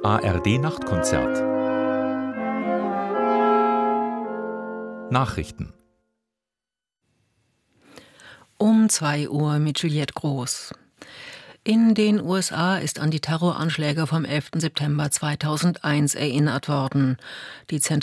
ARD-Nachtkonzert. Nachrichten. Um 2 Uhr mit Juliette Groß. In den USA ist an die Terroranschläge vom 11. September 2001 erinnert worden. Die